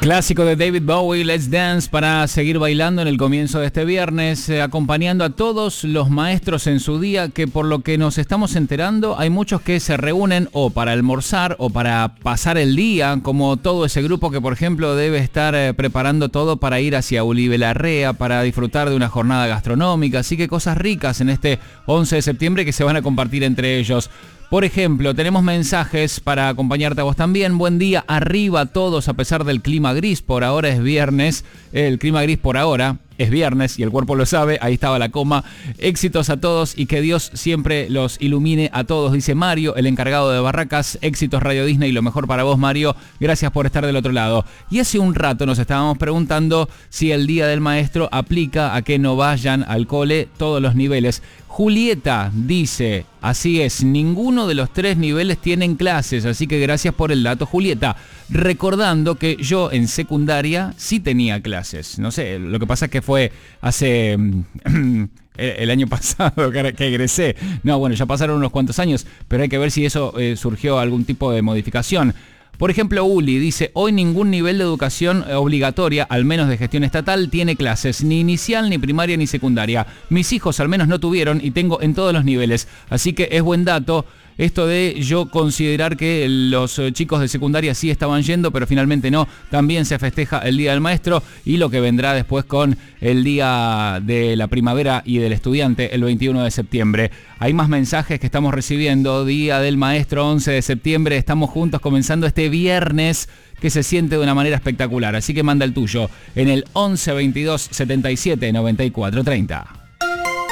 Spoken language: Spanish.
Clásico de David Bowie, Let's Dance, para seguir bailando en el comienzo de este viernes, acompañando a todos los maestros en su día, que por lo que nos estamos enterando, hay muchos que se reúnen o para almorzar o para pasar el día, como todo ese grupo que, por ejemplo, debe estar preparando todo para ir hacia Ulibe Larrea, para disfrutar de una jornada gastronómica, así que cosas ricas en este 11 de septiembre que se van a compartir entre ellos. Por ejemplo, tenemos mensajes para acompañarte a vos también. Buen día, arriba a todos a pesar del clima gris. Por ahora es viernes. El clima gris por ahora es viernes y el cuerpo lo sabe. Ahí estaba la coma. Éxitos a todos y que Dios siempre los ilumine a todos, dice Mario, el encargado de Barracas. Éxitos Radio Disney, lo mejor para vos, Mario. Gracias por estar del otro lado. Y hace un rato nos estábamos preguntando si el Día del Maestro aplica a que no vayan al cole todos los niveles. Julieta dice, así es, ninguno de los 3 niveles tienen clases, así que gracias por el dato, Julieta. Recordando que yo en secundaria sí tenía clases, no sé, lo que pasa es que fue hace el año pasado que egresé. No, bueno, ya pasaron unos cuantos años, pero hay que ver si eso surgió algún tipo de modificación. Por ejemplo, Uli dice, hoy ningún nivel de educación obligatoria, al menos de gestión estatal, tiene clases, ni inicial, ni primaria, ni secundaria. Mis hijos al menos no tuvieron y tengo en todos los niveles. Así que es buen dato esto de yo considerar que los chicos de secundaria sí estaban yendo, pero finalmente no. También se festeja el Día del Maestro y lo que vendrá después con el Día de la Primavera y del Estudiante, el 21 de septiembre. Hay más mensajes que estamos recibiendo. Día del Maestro, 11 de septiembre. Estamos juntos comenzando este viernes que se siente de una manera espectacular. Así que manda el tuyo en el 11 22 77 94 30.